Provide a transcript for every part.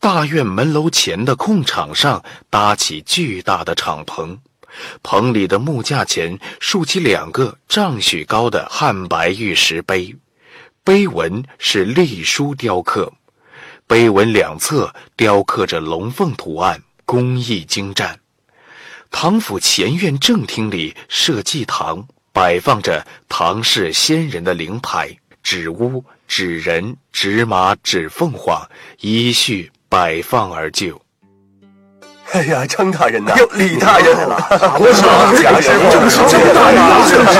大院门楼前的空场上搭起巨大的敞篷，棚里的木架前竖起2个丈许高的汉白玉石碑，碑文是隶书雕刻，碑文2侧雕刻着龙凤图案，工艺精湛。唐府前院正厅里设祭堂，摆放着唐氏先人的灵牌、纸乌、纸人、纸马、纸凤凰，依序摆放而就。 哎呀，程大人呐！ 哟，李大人了！ 我是贾师傅，正是程大人，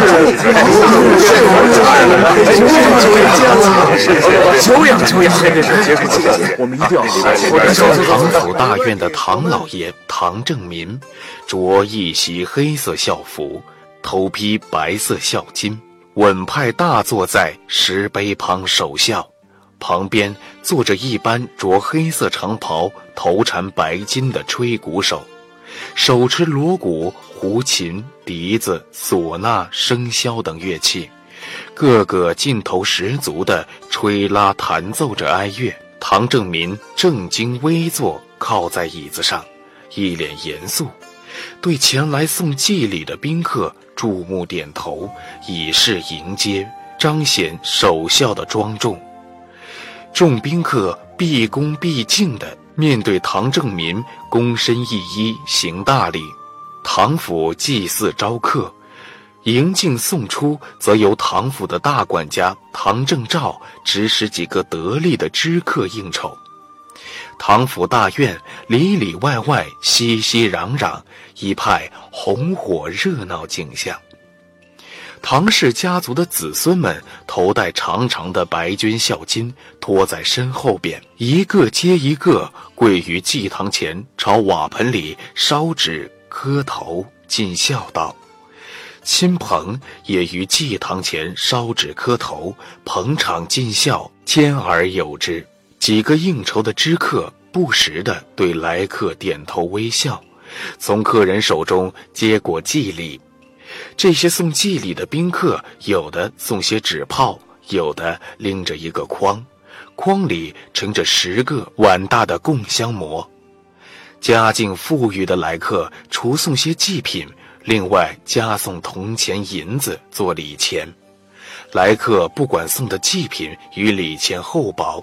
久仰久仰，我们一定要唐府大院的唐老爷唐正民，着一袭黑色校服，头披白色孝巾，稳派大坐在石碑旁守孝。旁边坐着一班着黑色长袍、头缠白巾的吹鼓手，手持锣鼓、胡琴、笛子、唢呐、笙箫等乐器，个个劲头十足地吹拉弹奏着哀乐。唐正民正襟危坐，靠在椅子上，一脸严肃，对前来送祭礼的宾客注目点头，以示迎接，彰显守孝的庄重。众宾客毕恭毕敬地面对唐正民，躬身一揖行大礼。唐府祭祀招客，迎进送出则由唐府的大管家唐正照指使几个得力的知客应酬。唐府大院里里外外熙熙攘攘，一派红火热闹景象。唐氏家族的子孙们头戴长长的白绢孝巾，拖在身后边，一个接一个跪于祭堂前，朝瓦盆里烧纸磕头尽孝道。亲朋也于祭堂前烧纸磕头，捧场尽孝，兼而有之。几个应酬的知客不时地对来客点头微笑，从客人手中接过祭礼。这些送祭礼的宾客，有的送些纸炮，有的拎着一个筐，筐里盛着10个碗大的贡香馍。家境富裕的来客除送些祭品，另外加送铜钱银子做礼钱。来客不管送的祭品与礼钱厚薄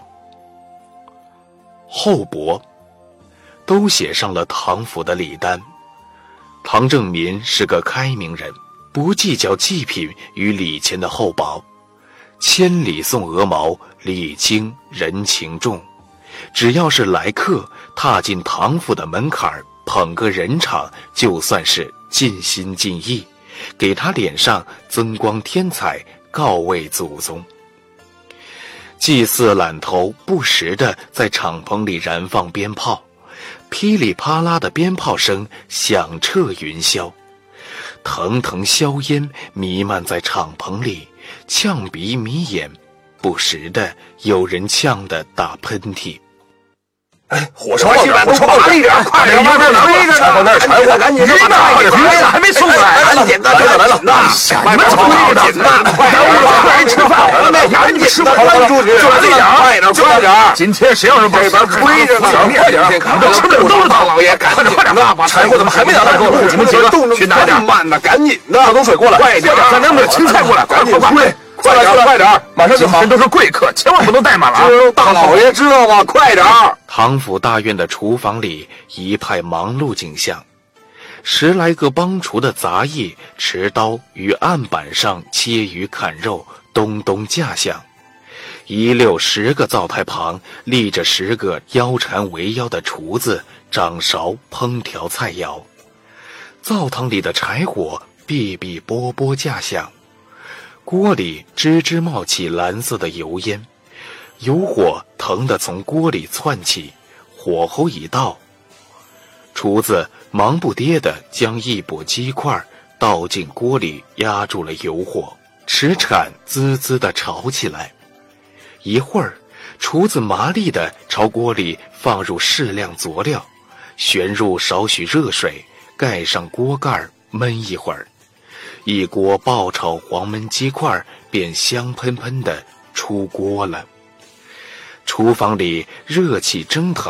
都写上了唐府的礼单。唐正民是个开明人，不计较祭品与礼钱的厚薄，千里送鹅毛，礼轻人情重。只要是来客踏进唐府的门槛，捧个人场，就算是尽心尽意，给他脸上增光添彩，告慰祖宗。祭祀揽头不时地在敞篷里燃放鞭炮，噼里啪啦的鞭炮声响彻云霄，腾腾硝烟弥漫在敞篷里，呛鼻迷眼，不时的有人呛得打喷嚏。 哎，火烧爆点，火烧爆点，快点，慢点，吹着呢，柴火那儿，柴火，赶紧的，快点，别了，还没送来，来了，来了，快点，快点，快吃饭，赶紧吃饭，出去，快点，今天谁要是这边吹着呢，快点，吃的都是大老爷，快点，把柴火怎么还没拿来？你们几个去拿点，慢的，赶紧的，倒水过来，快点，再拿点青菜过来，赶紧快。快点，马上就好。这都是贵客，千万不能怠慢了啊！大老爷知道吗？快点！ 唐府大院的厨房里一派忙碌景象，10来个帮厨的杂役持刀于案板上切鱼砍肉，咚咚架响。一溜10个灶台旁立着10个腰缠围腰的厨子，掌勺烹调菜肴。灶堂里的柴火哔哔啵啵架响，锅里吱吱冒起蓝色的油烟，油火腾地从锅里窜起，火候一到，厨子忙不迭地将一钵鸡块倒进锅里，压住了油火，齿铲滋滋地炒起来。一会儿，厨子麻利地朝锅里放入适量佐料，旋入少许热水，盖上锅盖焖一会儿，一锅爆炒黄焖鸡块便香喷喷地出锅了。厨房里热气蒸腾，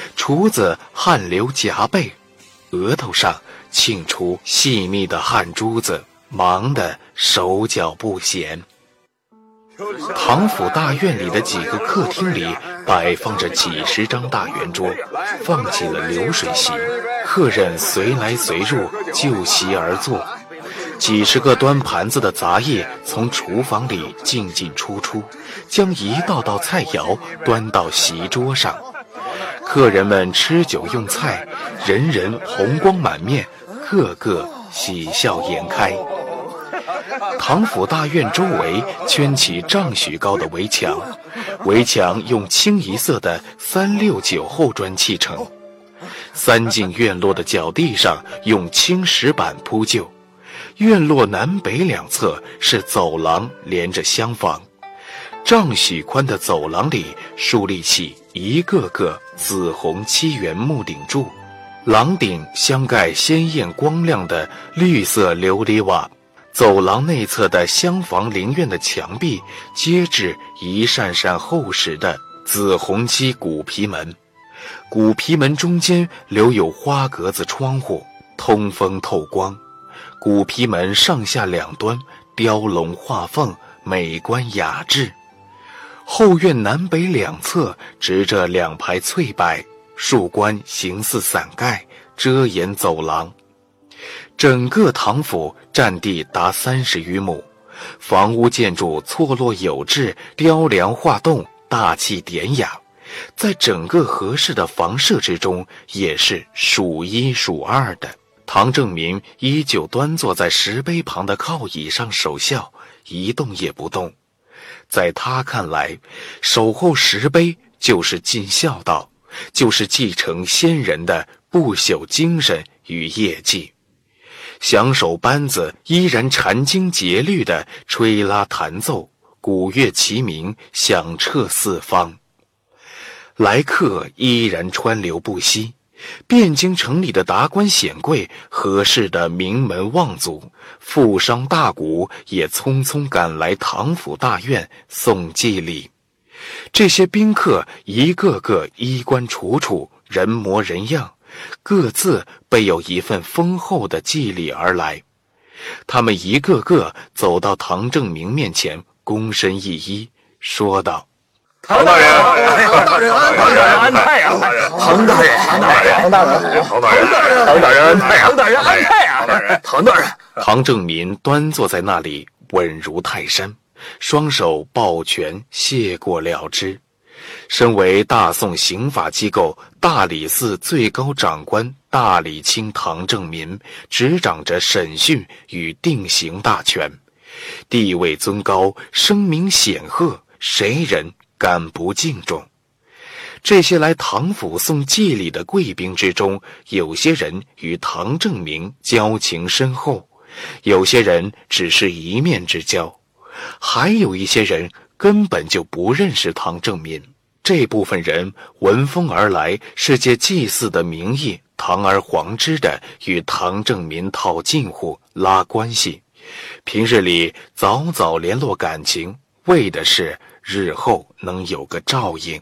厨子汗流浃背，额头上沁出细密的汗珠子，忙得手脚不闲。唐府大院里的几个客厅里摆放着几十张大圆桌，放起了流水席，客人随来随入，就席而坐。几十个端盘子的杂役从厨房里进进出出，将一道道菜肴端到席桌上。客人们吃酒用菜，人人红光满面，个个喜笑颜开。唐府大院周围圈起丈许高的围墙，围墙用清一色的369厚砖砌成。三进院落的脚地上用青石板铺就，院落南北两侧是走廊连着厢房，丈许宽的走廊里竖立起一个个紫红7圆木顶柱，廊顶镶盖鲜艳光亮的绿色琉璃瓦。走廊内侧的厢房灵院的墙壁接至一扇扇厚实的紫红漆古皮门，古皮门中间留有花格子窗户，通风透光。古皮门上下两端雕龙画凤，美观雅致。后院南北两侧直着2排翠柏，树冠形似伞盖，遮掩走廊。整个唐府占地达30余亩，房屋建筑错落有致，雕梁画栋，大气典雅，在整个和氏的房舍之中也是数一数二的。唐正民依旧端坐在石碑旁的靠椅上守孝，一动也不动。在他看来，守候石碑就是尽孝道，就是继承先人的不朽精神与业绩。响手班子依然缠经节律地吹拉弹奏，鼓乐齐鸣，响彻四方。来客依然川流不息，汴京城里的达官显贵、和氏的名门望族、富商大贾也匆匆赶来唐府大院送祭礼。这些宾客一个个衣冠楚楚，人模人样，各自备有一份丰厚的祭礼而来。他们一个个走到唐正明面前，躬身一揖，说道： 唐大人， 唐大人安泰呀！ 唐大人，唐大人，唐大人，唐大人，唐大人安泰呀！ 唐大人安泰呀！ 唐大人。 唐正民端坐在那里，稳如泰山，双手抱拳谢过了之。身为大宋刑法机构大理寺最高长官大理卿唐正民，执掌着审讯与定刑大权，地位尊高，声名显赫，谁人敢不敬重？这些来唐府送祭礼的贵宾之中，有些人与唐正明交情深厚，有些人只是一面之交，还有一些人根本就不认识唐正民。这部分人闻风而来，是借祭祀的名义堂而皇之的与唐正民套近乎，拉关系，平日里早早联络感情，为的是日后能有个照应。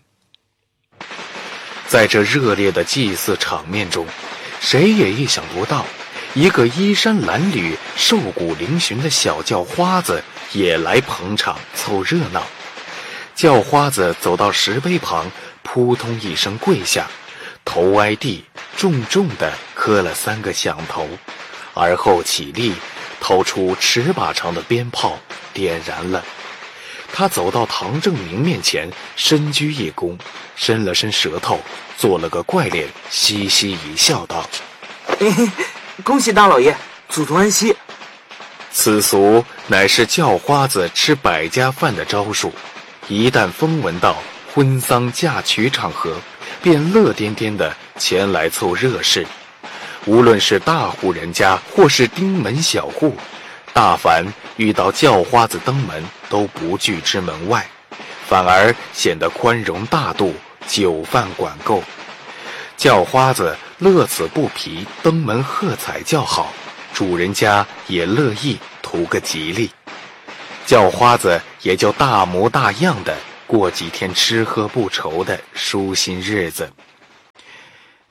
在这热烈的祭祀场面中，谁也意想不到，一个衣衫褴褛、瘦骨嶙峋的小叫花子也来捧场凑热闹。叫花子走到石碑旁，扑通一声跪下，头挨地，重重地磕了3个响头，而后起立，掏出尺把长的鞭炮，点燃了。他走到唐正明面前，深鞠一躬，伸了伸舌头，做了个怪脸，嘻嘻一笑道： 恭喜大老爷，祖宗安息。 此俗乃是叫花子吃百家饭的招数，一旦风闻到婚丧嫁娶场合，便乐颠颠地前来凑热事。无论是大户人家或是丁门小户，大凡遇到叫花子登门，都不拒之门外，反而显得宽容大度，酒饭管够。叫花子乐此不疲，登门喝彩叫好，主人家也乐意图个吉利。叫花子也就大模大样的过几天吃喝不愁的舒心日子。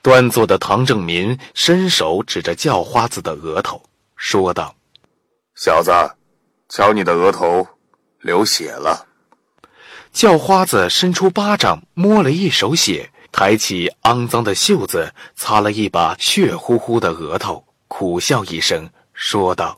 端坐的唐正民伸手指着叫花子的额头，说道：“ 小子，瞧你的额头流血了。” 叫花子伸出巴掌摸了一手血，抬起肮脏的袖子擦了一把血乎乎的额头，苦笑一声，说道：“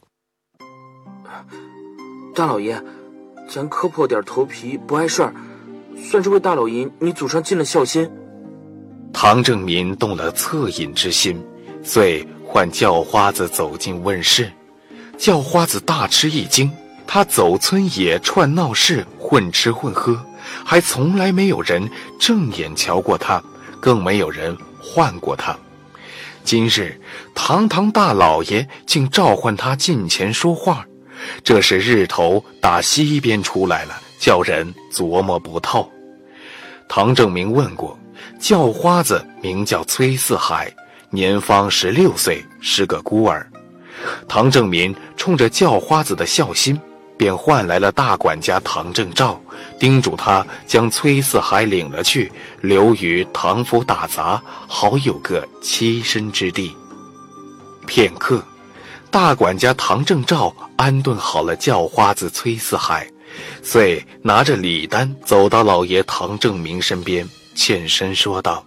大老爷，咱磕破点头皮不碍事儿，算是为大老爷你祖上尽了孝心。” 唐正民动了恻隐之心，遂唤叫花子走进问事。叫花子大吃一惊，他走村野串闹市，混吃混喝，还从来没有人正眼瞧过他，更没有人唤过他。今日堂堂大老爷竟召唤他近前说话，这是日头打西边出来了，叫人琢磨不透。唐正明问过，叫花子名叫崔四海，年方16岁，是个孤儿。唐正民冲着叫花子的孝心，便唤来了大管家唐正照，叮嘱他将崔四海领了去，留于唐府打杂，好有个栖身之地。片刻，大管家唐正照安顿好了叫花子崔四海，遂拿着礼单走到老爷唐正明身边，欠身说道：“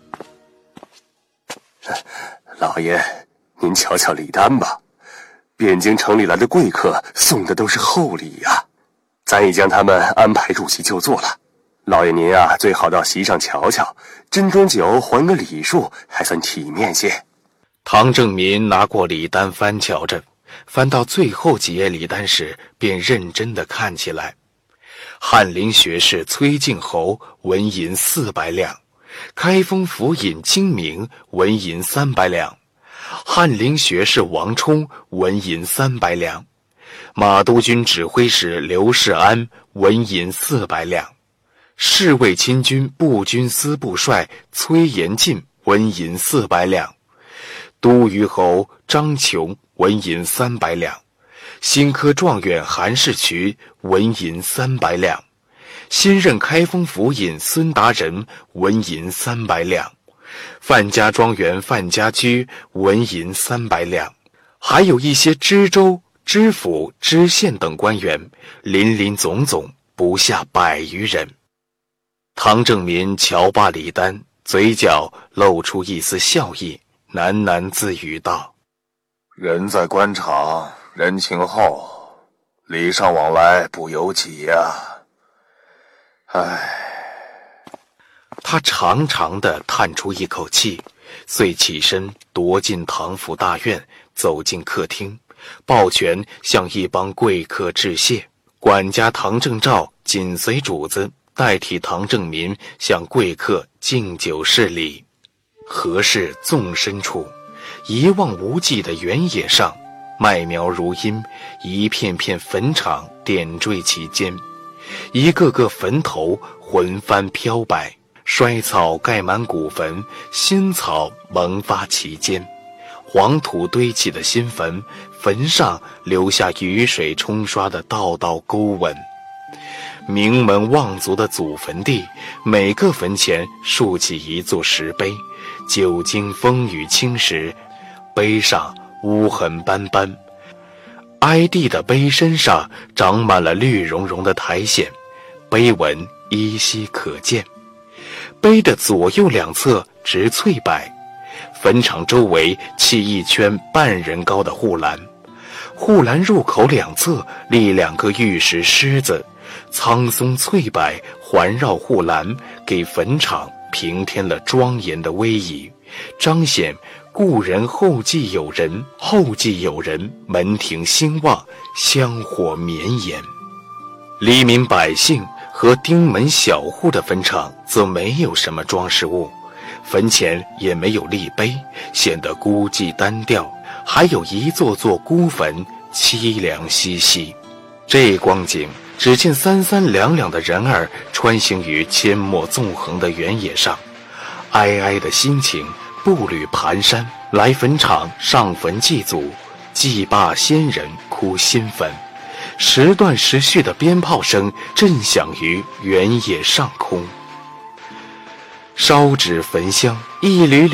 老爷，您瞧瞧礼单吧，汴京城里来的贵客送的都是厚礼呀，咱已将他们安排入席就座了。老爷您啊，最好到席上瞧瞧，斟盅酒还个礼数，还算体面些。” 唐正民拿过礼单翻瞧着，翻到最后几页礼单时，便认真地看起来。翰林学士崔敬侯纹银400两，开封府尹金明纹银300两，翰林学士王充纹银300两，马督军指挥使刘世安纹银400两，侍卫亲军步军司部帅崔延进纹银400两，都虞侯张琼纹银300两，新科状元韩世渠纹银300两，新任开封府尹孙达仁纹银300两，范家庄园范家居纹银300两，还有一些知州、知府、知县等官员，林林总总不下100余人。唐正民瞧罢礼单，嘴角露出一丝笑意，喃喃自语道：“ 人在官场，人情厚，礼尚往来不由己呀。唉。” 他长长地叹出一口气，遂起身踱进唐府大院，走进客厅，抱拳向一帮贵客致谢。管家唐正照紧随主子，代替唐正民向贵客敬酒示礼。何氏纵深处，一望无际的原野上，麦苗如茵，一片片坟场点缀其间，一个个坟头魂幡飘摆，衰草盖满古坟，新草萌发其间。黄土堆起的新坟，坟上留下雨水冲刷的道道沟纹。名门望族的祖坟地，每个坟前竖起一座石碑，久经风雨侵蚀，碑上污痕斑斑，哀地的碑身上长满了绿茸茸的苔藓，碑文依稀可见。碑的左右两侧植翠柏，坟场周围砌一圈半人高的护栏，护栏入口两侧立2个玉石狮子，苍松翠柏环绕护栏，给坟场平添了庄严的威仪，彰显故人后继有人，后继有人，门庭兴旺，香火绵延。黎民百姓和丁门小户的坟场则没有什么装饰物，坟前也没有立碑，显得孤寂单调，还有一座座孤坟，凄凉兮兮。这光景，只见3、3两两的人儿穿行于阡陌纵横的原野上，哀哀的心情，步履蹒跚，来坟场上坟祭祖，祭罢先人哭新坟。时断时续的鞭炮声震响于原野上空，烧纸焚香，一缕缕